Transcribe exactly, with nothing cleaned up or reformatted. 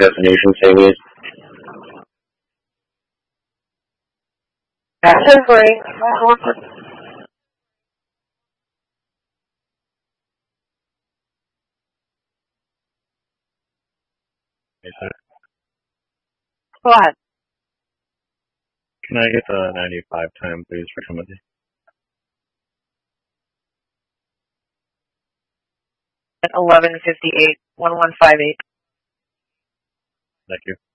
destination same is? That's great. Yes, sir. What? Can I get the ninety-five time, please, for Timothy? At eleven fifty-eight, one one five eight. Thank you.